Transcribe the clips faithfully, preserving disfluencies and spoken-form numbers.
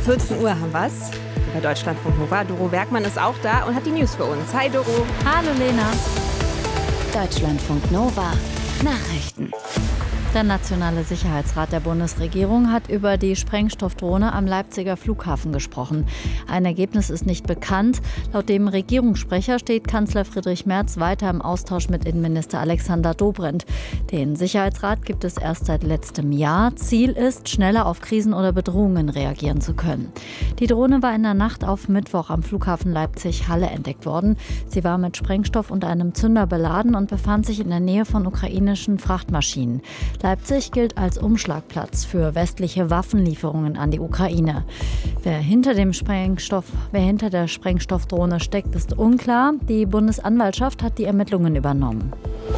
vierzehn Uhr haben wir's. Bei Deutschlandfunk Nova. Doro Bergmann ist auch da und hat die News für uns. Hi Doro. Hallo Lena. Deutschlandfunk Nova. Nachrichten. Der Nationale Sicherheitsrat der Bundesregierung hat über die Sprengstoffdrohne am Leipziger Flughafen gesprochen. Ein Ergebnis ist nicht bekannt. Laut dem Regierungssprecher steht Kanzler Friedrich Merz weiter im Austausch mit Innenminister Alexander Dobrindt. Den Sicherheitsrat gibt es erst seit letztem Jahr. Ziel ist, schneller auf Krisen oder Bedrohungen reagieren zu können. Die Drohne war in der Nacht auf Mittwoch am Flughafen Leipzig-Halle entdeckt worden. Sie war mit Sprengstoff und einem Zünder beladen und befand sich in der Nähe von ukrainischen Frachtmaschinen. Leipzig gilt als Umschlagplatz für westliche Waffenlieferungen an die Ukraine. Wer hinter dem Sprengstoff, wer hinter der Sprengstoffdrohne steckt, ist unklar. Die Bundesanwaltschaft hat die Ermittlungen übernommen.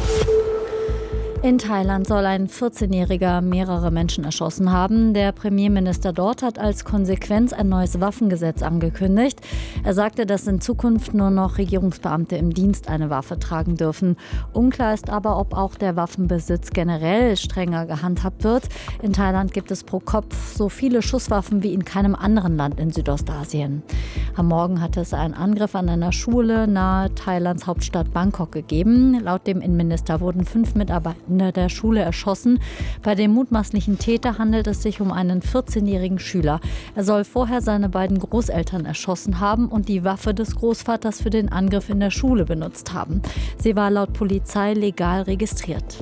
In Thailand soll ein vierzehnjähriger mehrere Menschen erschossen haben. Der Premierminister dort hat als Konsequenz ein neues Waffengesetz angekündigt. Er sagte, dass in Zukunft nur noch Regierungsbeamte im Dienst eine Waffe tragen dürfen. Unklar ist aber, ob auch der Waffenbesitz generell strenger gehandhabt wird. In Thailand gibt es pro Kopf so viele Schusswaffen wie in keinem anderen Land in Südostasien. Am Morgen hatte es einen Angriff an einer Schule nahe Thailands Hauptstadt Bangkok gegeben. Laut dem Innenminister wurden fünf Mitarbeiter der Schule erschossen. Bei dem mutmaßlichen Täter handelt es sich um einen vierzehnjährigen Schüler. Er soll vorher seine beiden Großeltern erschossen haben und die Waffe des Großvaters für den Angriff in der Schule benutzt haben. Sie war laut Polizei legal registriert.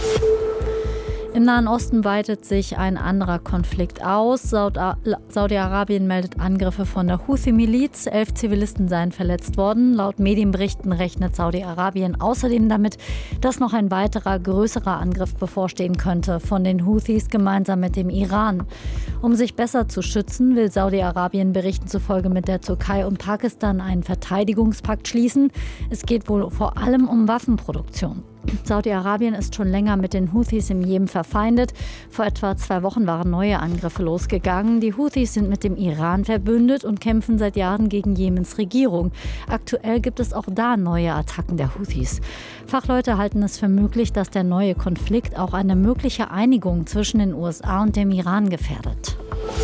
Im Nahen Osten weitet sich ein anderer Konflikt aus. Saudi-Arabien meldet Angriffe von der Houthi-Miliz. Elf Zivilisten seien verletzt worden. Laut Medienberichten rechnet Saudi-Arabien außerdem damit, dass noch ein weiterer, größerer Angriff bevorstehen könnte von den Houthis gemeinsam mit dem Iran. Um sich besser zu schützen, will Saudi-Arabien Berichten zufolge mit der Türkei und Pakistan einen Verteidigungspakt schließen. Es geht wohl vor allem um Waffenproduktion. Saudi-Arabien ist schon länger mit den Houthis im Jemen verfeindet. Vor etwa zwei Wochen waren neue Angriffe losgegangen. Die Houthis sind mit dem Iran verbündet und kämpfen seit Jahren gegen Jemens Regierung. Aktuell gibt es auch da neue Attacken der Houthis. Fachleute halten es für möglich, dass der neue Konflikt auch eine mögliche Einigung zwischen den U S A und dem Iran gefährdet.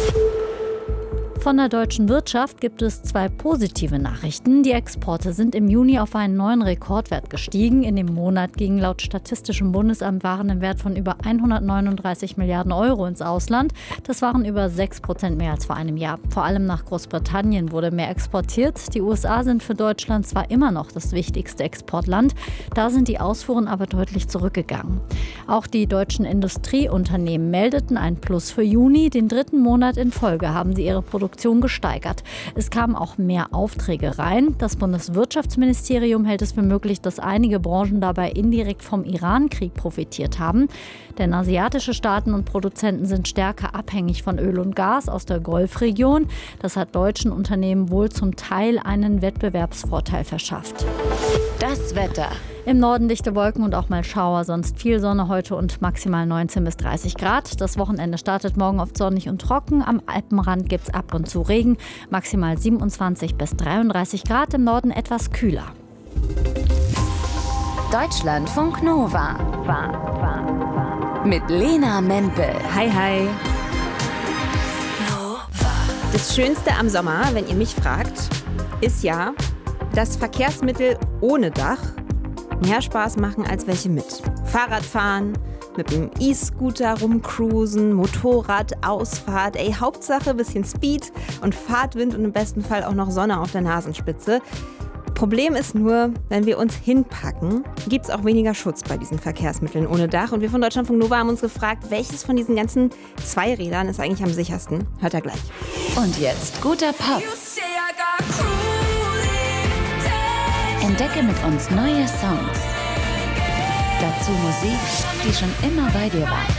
Von der deutschen Wirtschaft gibt es zwei positive Nachrichten. Die Exporte sind im Juni auf einen neuen Rekordwert gestiegen. In dem Monat gingen laut Statistischem Bundesamt Waren im Wert von über hundertneununddreißig Milliarden Euro ins Ausland. Das waren über sechs Prozent mehr als vor einem Jahr. Vor allem nach Großbritannien wurde mehr exportiert. Die U S A sind für Deutschland zwar immer noch das wichtigste Exportland, da sind die Ausfuhren aber deutlich zurückgegangen. Auch die deutschen Industrieunternehmen meldeten ein Plus für Juni. Den dritten Monat in Folge haben sie ihre Produktion gesteigert. Es kamen auch mehr Aufträge rein. Das Bundeswirtschaftsministerium hält es für möglich, dass einige Branchen dabei indirekt vom Iran-Krieg profitiert haben. Denn asiatische Staaten und Produzenten sind stärker abhängig von Öl und Gas aus der Golfregion. Das hat deutschen Unternehmen wohl zum Teil einen Wettbewerbsvorteil verschafft. Das Wetter. Im Norden dichte Wolken und auch mal Schauer, sonst viel Sonne heute und maximal neunzehn bis dreißig Grad. Das Wochenende startet morgen oft sonnig und trocken. Am Alpenrand gibt es ab und zu Regen, maximal siebenundzwanzig bis dreiunddreißig Grad, im Norden etwas kühler. Deutschlandfunk Nova. Mit Lena Mempel. Hi, hi. Das Schönste am Sommer, wenn ihr mich fragt, ist ja das Verkehrsmittel ohne Dach mehr Spaß machen als welche mit. Fahrradfahren, mit dem E-Scooter rumcruisen, Motorrad, Ausfahrt, ey, Hauptsache bisschen Speed und Fahrtwind und im besten Fall auch noch Sonne auf der Nasenspitze. Problem ist nur, wenn wir uns hinpacken, gibt es auch weniger Schutz bei diesen Verkehrsmitteln ohne Dach. Und wir von Deutschlandfunk Nova haben uns gefragt, welches von diesen ganzen Zweirädern ist eigentlich am sichersten? Hört ihr gleich. Und jetzt guter Pop. Entdecke mit uns neue Songs. Dazu Musik, die schon immer bei dir war.